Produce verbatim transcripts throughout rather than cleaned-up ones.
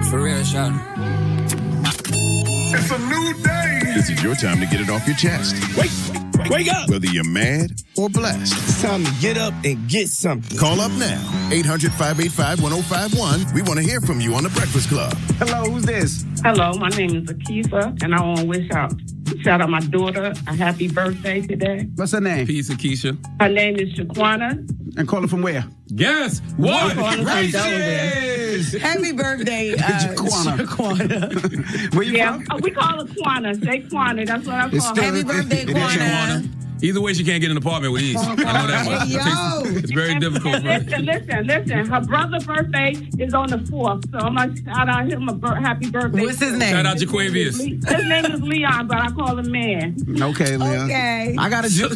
For real, shout. It's a new day. This is your time to get it off your chest. Wake, wake up. Whether you're mad or blessed. It's time to get up and get something. Call up now. eight hundred, five eight five, one oh five one. We want to hear from you on The Breakfast Club. Hello, who's this? Hello, my name is Akisa, and I want to wish out, shout out my daughter a happy birthday today. What's her name? Peace, Akeisha. Her name is Shaquana. And call her from where? Guess what? Gracious! Happy birthday, uh, Shaquana. Shaquana. Where you Yeah, from? uh, we call her Quana. Say Quana. That's what I It's call still- her. Happy birthday, It is Quana. Either way, she can't get an apartment with ease. I know that much. Hey, yo. It's very And- difficult and for her. listen, listen, listen. Her brother's birthday is on the fourth, so I'm going to shout out him a bir- happy birthday. What's his name? Shout out Jaquavius. His name is Leon, but I call him Man. Okay, Leon. Okay. I got a ju-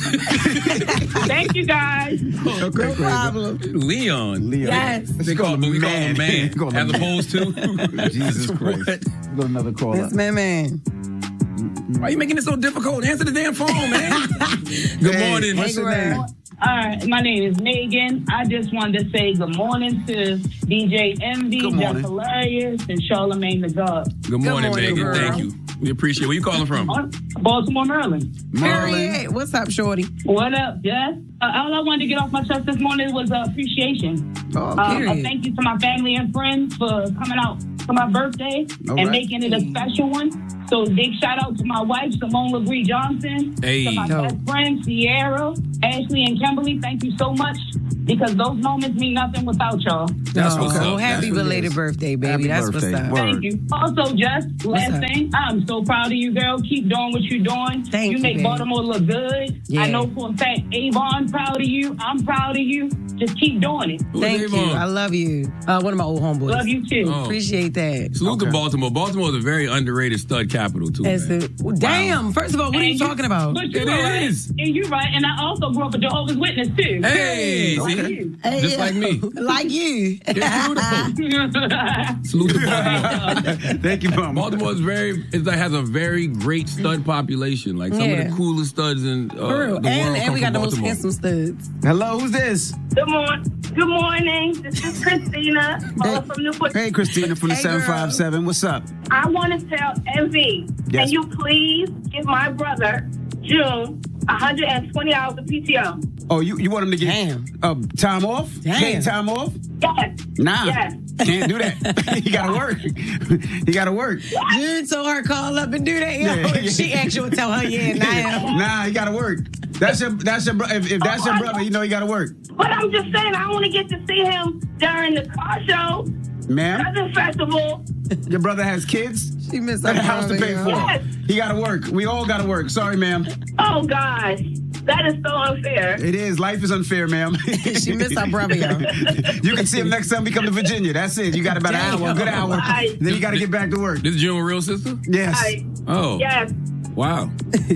Thank you, guys. Okay, No great. problem. Leon. Leon. Yes. They call him, we call him man, Call him as man. opposed to. Jesus Christ. What? Got another call That's up. my man. Why are you making it so difficult? Answer the damn phone, man. Good Hey, morning. what's your name? All right, my name is Megan. I just wanted to say good morning to D J Envy, Good morning. Jeff Hilarious, and Charlamagne the God. Good morning, morning, Megan. girl. Thank you. We appreciate it. Where you calling from? Uh, Baltimore, Maryland. Period. What's up, shorty? What up, Jeff? Uh, all I wanted to get off my chest this morning was uh, appreciation. Oh, Uh, period. a thank you to my family and friends for coming out for my birthday All and right. making it a special one. So big shout out to my wife, Simone LeGree Johnson, Hey. to my Yo. best friends, Sierra, Ashley, and Kimberly. Thank you so much, because those moments mean nothing without y'all. That's Oh, what's well, up. happy That's what it belated is. birthday, baby. Happy That's birthday. what's up. Word. Thank you. Also, Jess, last up? thing, I'm so proud of you, girl. Keep doing what you're doing. Thank you, make babe. Baltimore look good. Yeah. I know for a fact Avon proud of you. I'm proud of you. Just keep doing it. Who's Thank you. Avon? I love you. Uh, one of my old homeboys. Love you too. Oh. Appreciate that. Salute Okay. to Baltimore. Baltimore is a very underrated stud capital, too. As man. the, damn. First of all, what are you And talking about? But you're It right. is. And you're right. And I also grew up a Jehovah's Witness too. Hey, Like see? you. Hey, Just like me. Like you. It's beautiful. Salute to Baltimore. Thank you, Mama. Baltimore is very, it has a very great stud population. Like some Yeah. of the coolest studs in uh, For real. the And, world and come we got from the most Baltimore. handsome studs. Hello, who's this? Good morning. Good morning. This is Christina, all from Newport. Hey, Christina from the Hey, girl. seven five seven. What's up? I want to tell Envy, Yes. can you please give my brother, June, one hundred twenty hours of P T O? Oh, you, you want him to get Damn. uh, time off? Damn. Paid time off? Yes. Nah. Yes. Can't do that. He gotta work. He gotta work. You told her call up and do that. Yo, Yeah. if she actually would tell her, yeah, now. Nah, he gotta work. That's your that's your bro- if, if that's your brother, you know he gotta work. But I'm just saying, I want to get to see him during the car show, Ma'am, Cousin Festival. your brother has kids? She missed Got her a house to pay for. Yes. He gotta work. We all gotta work. Sorry, ma'am. Oh, gosh. That is so unfair. It is. Life is unfair, ma'am. She missed her brother, yo. You can see him next time we come to Virginia. That's it. You got about an hour, a good hour. Right. Then you gotta get back to work. This is June real sister? Yes. Right. Oh. Yes. Wow.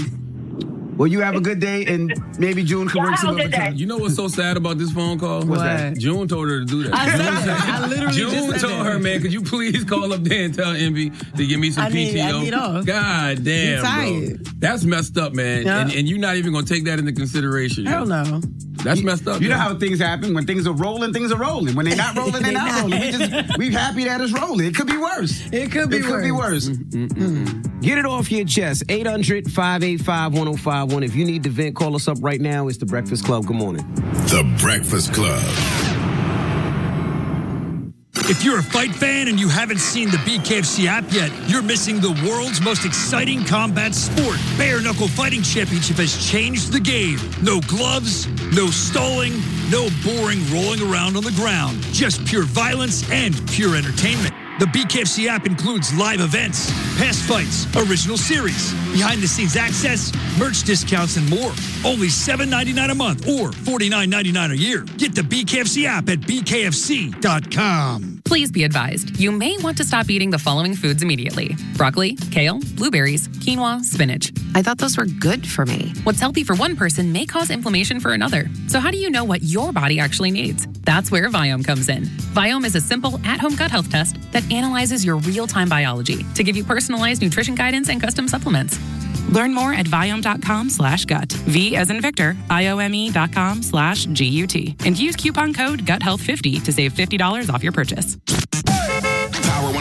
Well, you have a good day, and maybe June can Y'all work some have a good day. overtime. You know what's so sad about this phone call? What's that? June told her to do that. I said June that. said- I literally June just said told that. her, man, could you please call up there and tell Envy to give me some I need- P T O? I need off. God damn, I'm tired. bro. That's messed up, man. Yeah. And, and you're not even going to take that into consideration. Hell yo. no. That's messed up. You know yo. how things happen. When things are rolling, things are rolling. When they're not rolling, they're They not not. rolling. We just we happy that it's rolling. It could be worse. It could be It could be worse. worse. Get it off your chest. eight hundred, five eight five, one oh five one. If you need to vent, call us up right now. It's The Breakfast Club. Good morning. The Breakfast Club. If you're a fight fan and you haven't seen the B K F C app yet, you're missing the world's most exciting combat sport. Bare Knuckle Fighting Championship has changed the game. No gloves, no stalling, no boring rolling around on the ground. Just pure violence and pure entertainment. The B K F C app includes live events, past fights, original series, behind-the-scenes access, merch discounts, and more. Only seven dollars and ninety-nine cents a month or forty-nine ninety-nine a year. Get the B K F C app at b k f c dot com. Please be advised, you may want to stop eating the following foods immediately. Broccoli, kale, blueberries, quinoa, spinach. I thought those were good for me. What's healthy for one person may cause inflammation for another. So how do you know what your body actually needs? That's where Viome comes in. Viome is a simple at-home gut health test that analyzes your real-time biology to give you personalized nutrition guidance and custom supplements. Learn more at Viome.com slash gut. V as in Victor, I-O-M-E dot com slash G-U-T. And use coupon code gut health fifty to save fifty dollars off your purchase. Power one oh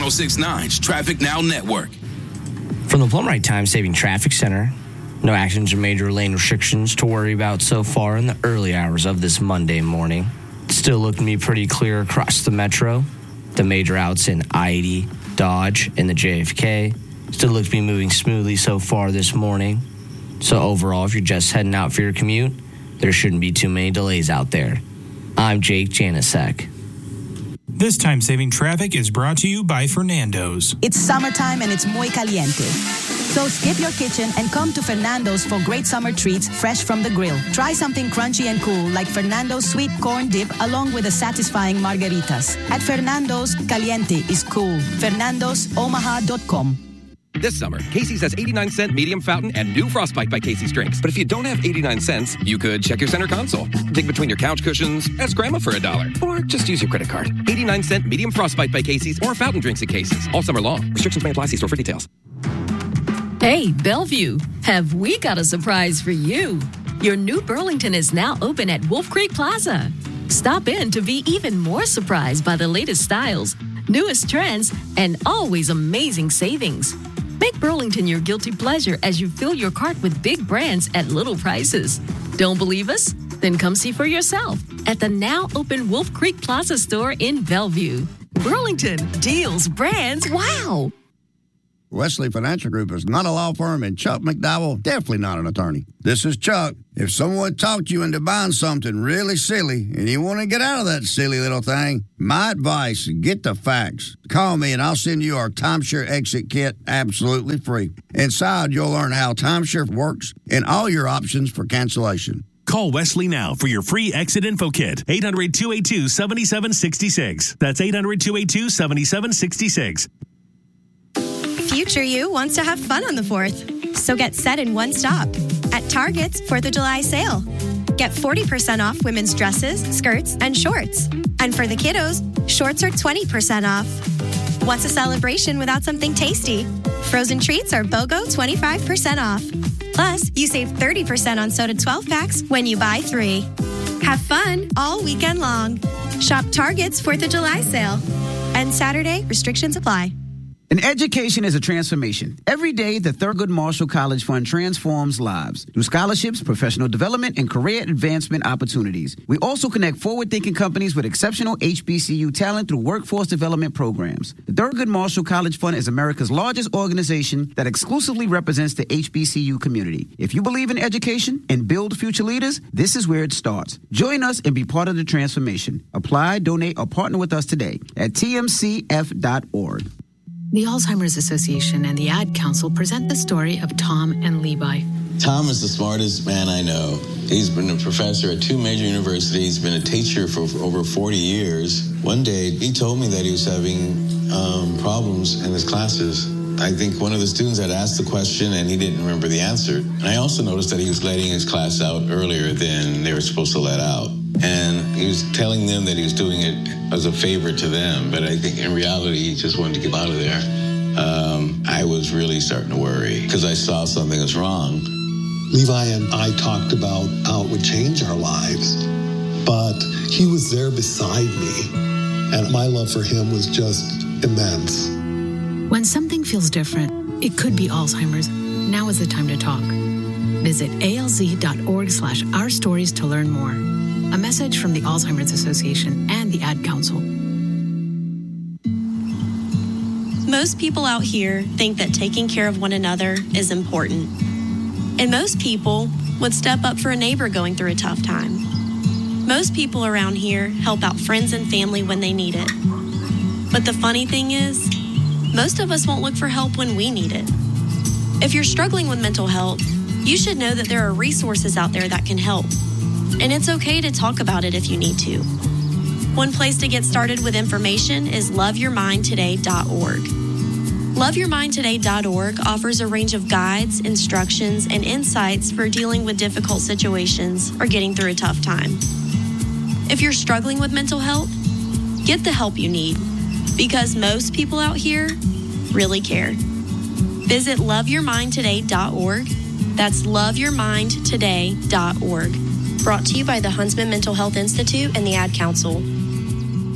oh six point nine's Traffic Now Network. From the Plum Right Time Saving Traffic Center, no actions or major lane restrictions to worry about so far in the early hours of this Monday morning. Still looking to be pretty clear across the metro. The major outs in I eighty, Dodge, and the J F K still look to be moving smoothly so far this morning. So overall, if you're just heading out for your commute, there shouldn't be too many delays out there. I'm Jake Janasek. This time-saving traffic is brought to you by Fernando's. It's summertime and it's muy caliente. So skip your kitchen and come to Fernando's for great summer treats fresh from the grill. Try something crunchy and cool like Fernando's sweet corn dip along with the satisfying margaritas. At Fernando's, caliente is cool. Fernandos Omaha dot com. This summer, Casey's has eighty-nine cent medium fountain and new Frostbite by Casey's drinks. But if you don't have eighty-nine cents, you could check your center console, dig between your couch cushions, ask Grandma for a dollar, or just use your credit card. eighty-nine cent medium Frostbite by Casey's or fountain drinks at Casey's all summer long. Restrictions may apply. See store for details. Hey, Bellevue, have we got a surprise for you? Your new Burlington is now open at Wolf Creek Plaza. Stop in to be even more surprised by the latest styles, newest trends, and always amazing savings. Make Burlington your guilty pleasure as you fill your cart with big brands at little prices. Don't believe us? Then come see for yourself at the now open Wolf Creek Plaza store in Bellevue. Burlington, deals, brands, wow! Wesley Financial Group is not a law firm, and Chuck McDowell, definitely not an attorney. This is Chuck. If someone talked you into buying something really silly and you want to get out of that silly little thing, my advice, get the facts. Call me and I'll send you our timeshare exit kit absolutely free. Inside, you'll learn how timeshare works and all your options for cancellation. Call Wesley now for your free exit info kit. eight hundred, two eight two, seven seven six six. That's eight hundred, two eight two, seven seven six six. Future you wants to have fun on the fourth, so get set in one stop at Target's fourth of July sale. Get forty percent off women's dresses, skirts, and shorts. And for the kiddos, shorts are twenty percent off. What's a celebration without something tasty? Frozen treats are BOGO twenty-five percent off. Plus, you save thirty percent on soda twelve packs when you buy three. Have fun all weekend long. Shop Target's fourth of July sale. And Saturday, restrictions apply. An education is a transformation. Every day, the Thurgood Marshall College Fund transforms lives through scholarships, professional development, and career advancement opportunities. We also connect forward-thinking companies with exceptional H B C U talent through workforce development programs. The Thurgood Marshall College Fund is America's largest organization that exclusively represents the H B C U community. If you believe in education and build future leaders, this is where it starts. Join us and be part of the transformation. Apply, donate, or partner with us today at T M C F dot org. The Alzheimer's Association and the Ad Council present the story of Tom and Levi. Tom is the smartest man I know. He's been a professor at two major universities, been a teacher for, for over forty years. One day, he told me that he was having um, problems in his classes. I think one of the students had asked the question and he didn't remember the answer. And I also noticed that he was letting his class out earlier than they were supposed to let out. And he was telling them that he was doing it as a favor to them, but I think in reality, he just wanted to get out of there. Um, I was really starting to worry because I saw something was wrong. Levi and I talked about how it would change our lives, but he was there beside me, and my love for him was just immense. When something feels different, it could be Alzheimer's. Now is the time to talk. Visit alz.org slash our stories to learn more. A message from the Alzheimer's Association and the Ad Council. Most people out here think that taking care of one another is important. And most people would step up for a neighbor going through a tough time. Most people around here help out friends and family when they need it. But the funny thing is, most of us won't look for help when we need it. If you're struggling with mental health, you should know that there are resources out there that can help. And it's okay to talk about it if you need to. One place to get started with information is love your mind today dot org. love your mind today dot org offers a range of guides, instructions, and insights for dealing with difficult situations or getting through a tough time. If you're struggling with mental health, get the help you need, because most people out here really care. Visit love your mind today dot org. That's love your mind today dot org. Brought to you by the Huntsman Mental Health Institute and the Ad Council.